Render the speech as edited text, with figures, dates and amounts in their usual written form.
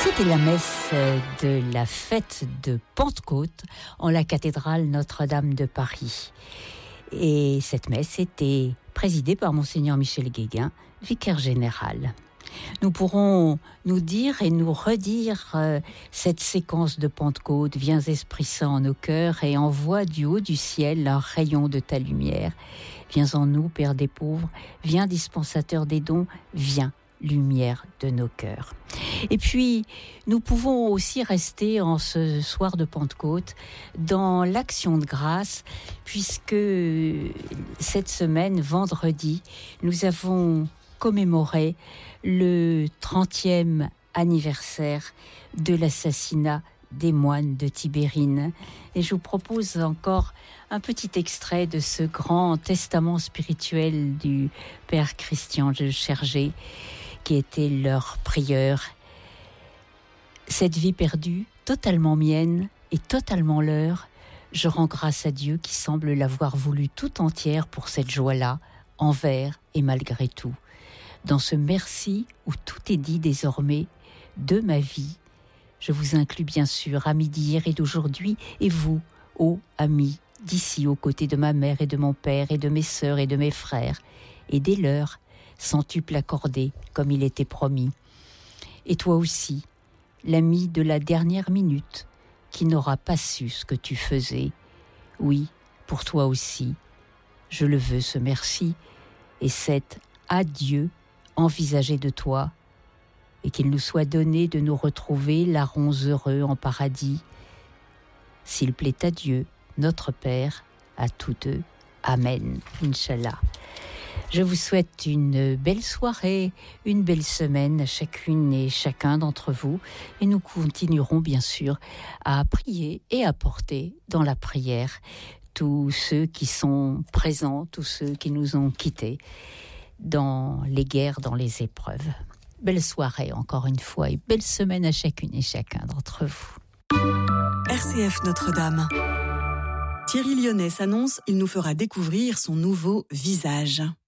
C'était la messe de la fête de Pentecôte en la cathédrale Notre-Dame de Paris. Et cette messe était présidée par Monseigneur Michel Guéguin, vicaire général. Nous pourrons nous dire et nous redire cette séquence de Pentecôte. Viens Esprit Saint en nos cœurs et envoie du haut du ciel un rayon de ta lumière. Viens en nous, Père des pauvres, viens dispensateur des dons, viens lumière de nos cœurs. Et puis, nous pouvons aussi rester en ce soir de Pentecôte dans l'action de grâce, puisque cette semaine, vendredi, nous avons commémoré le 30e anniversaire de l'assassinat des moines de Tibérine. Et je vous propose encore un petit extrait de ce grand testament spirituel du Père Christian de Chergé, qui était leur prieur. Cette vie perdue, totalement mienne et totalement leur, je rends grâce à Dieu qui semble l'avoir voulu tout entière pour cette joie-là, envers et malgré tout. Dans ce merci où tout est dit désormais de ma vie, je vous inclus bien sûr, amis d'hier et d'aujourd'hui, et vous, ô amis, d'ici aux côtés de ma mère et de mon père et de mes sœurs et de mes frères, et des leurs, centuple accordé comme il était promis. Et toi aussi, l'ami de la dernière minute, qui n'aura pas su ce que tu faisais. Oui, pour toi aussi, je le veux ce merci, et cet adieu envisagé de toi, et qu'il nous soit donné de nous retrouver larrons heureux en paradis, s'il plaît à Dieu, notre Père, à tous deux. Amen. Inch'Allah. Je vous souhaite une belle soirée, une belle semaine à chacune et chacun d'entre vous. Et nous continuerons bien sûr à prier et à porter dans la prière tous ceux qui sont présents, tous ceux qui nous ont quittés dans les guerres, dans les épreuves. Belle soirée encore une fois et belle semaine à chacune et chacun d'entre vous. RCF Notre-Dame. Thierry Lyonnais s'annonce, il nous fera découvrir son nouveau visage.